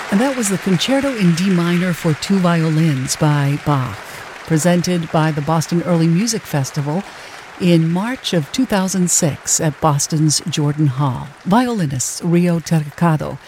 And that was the Concerto in D minor for two violins by Bach, presented by the Boston Early Music Festival in March of 2006 at Boston's Jordan Hall. Violinists Rio Tercado